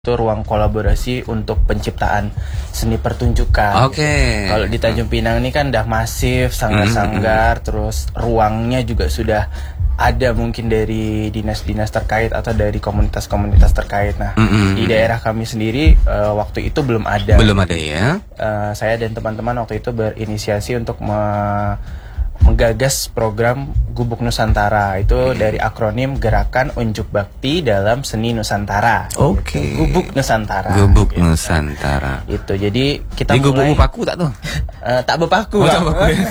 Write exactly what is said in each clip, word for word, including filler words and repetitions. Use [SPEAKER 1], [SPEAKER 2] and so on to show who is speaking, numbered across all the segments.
[SPEAKER 1] Itu ruang kolaborasi untuk penciptaan seni pertunjukan.
[SPEAKER 2] Oke. Okay.
[SPEAKER 1] Kalau di Tanjung Pinang ini kan udah masif, sanggar-sanggar, mm-hmm. terus ruangnya juga sudah ada mungkin dari dinas-dinas terkait atau dari komunitas-komunitas terkait. Nah, mm-hmm. di daerah kami sendiri uh, waktu itu belum ada.
[SPEAKER 2] Belum ada ya.
[SPEAKER 1] Uh, saya dan teman-teman waktu itu berinisiasi untuk me- menggagas program Gubuk Nusantara. Itu hmm. dari akronim Gerakan Unjuk Bakti dalam Seni Nusantara.
[SPEAKER 2] Oke. Okay.
[SPEAKER 1] Gubuk Nusantara.
[SPEAKER 2] Gubuk gitu. Nusantara.
[SPEAKER 1] Itu. Jadi kita
[SPEAKER 2] Jadi
[SPEAKER 1] mulai.
[SPEAKER 2] Gubuk bepaku tak tuh?
[SPEAKER 1] Uh, tak bepaku.
[SPEAKER 2] Oh, tak bepaku ya?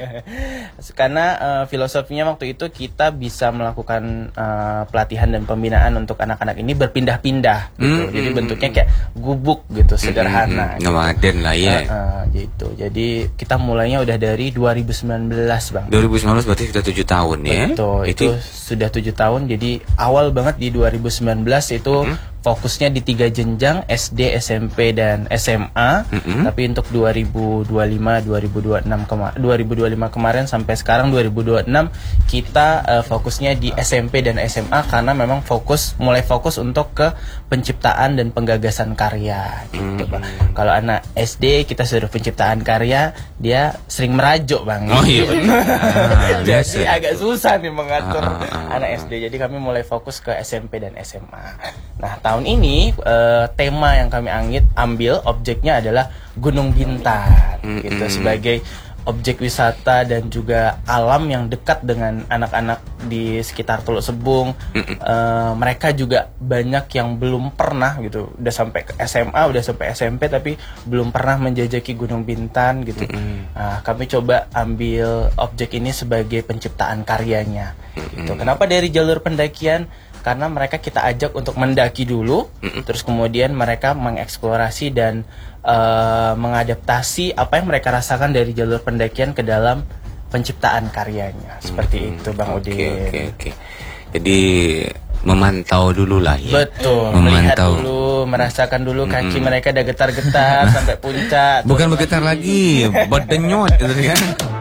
[SPEAKER 1] Karena uh, filosofinya waktu itu kita bisa melakukan uh, pelatihan dan pembinaan untuk anak-anak ini berpindah-pindah. Gitu. Hmm. Jadi bentuknya kayak gubuk gitu, sederhana.
[SPEAKER 2] Hmm. Nomaden
[SPEAKER 1] gitu.
[SPEAKER 2] lah ya.
[SPEAKER 1] Uh, uh, gitu. Jadi kita mulainya udah dari dua ribu sembilan belas. Bang.
[SPEAKER 2] dua ribu sembilan belas berarti sudah tujuh tahun ya.
[SPEAKER 1] Betul, itu, itu sudah tujuh tahun. Jadi awal banget di dua ribu sembilan belas itu hmm? fokusnya di tiga jenjang S D, S M P dan S M A. Hmm? Tapi untuk dua ribu dua puluh lima, dua ribu dua puluh enam kema- dua ribu dua puluh lima kemarin sampai sekarang dua ribu dua puluh enam kita uh, fokusnya di S M P dan S M A karena memang fokus mulai fokus untuk ke penciptaan dan penggagasan karya gitu, Bang. Kalau anak S D kita suruh penciptaan karya, dia sering merajuk, Bang.
[SPEAKER 2] Oh iya.
[SPEAKER 1] Ah, jadi agak susah nih mengatur ah, ah, ah, anak S D. Jadi kami mulai fokus ke S M P dan S M A. Nah, tahun ini uh, tema yang kami angit ambil objeknya adalah Gunung Bintan, mm-hmm. gitu sebagai objek wisata dan juga alam yang dekat dengan anak-anak di sekitar Teluk Sebung. Mm-hmm. Uh, mereka juga banyak yang belum pernah gitu, udah sampai ke S M A, udah sampai S M P tapi belum pernah menjajaki Gunung Bintan gitu. Mm-hmm. Nah, kami coba ambil objek ini sebagai penciptaan karyanya. Mm-hmm. Gitu. Kenapa dari jalur pendakian? Karena mereka kita ajak untuk mendaki dulu, mm-hmm. terus kemudian mereka mengeksplorasi dan uh, mengadaptasi apa yang mereka rasakan dari jalur pendakian ke dalam penciptaan karyanya. Seperti mm-hmm. itu, Bang Udin.
[SPEAKER 2] Oke, oke, oke. Jadi memantau dulu lah ya.
[SPEAKER 1] Betul,
[SPEAKER 2] memantau.
[SPEAKER 1] Melihat dulu, merasakan dulu kaki mm-hmm. mereka udah getar-getar sampai puncak.
[SPEAKER 2] Bukan bergetar lagi, berdenyut gitu kan.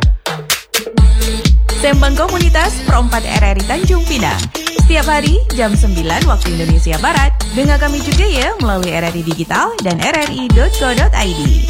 [SPEAKER 3] Sembang Komunitas Pro empat R R I Tanjung Pinang. Setiap hari jam sembilan waktu Indonesia Barat. Dengar kami juga ya melalui R R I Digital dan r r i dot co dot i d.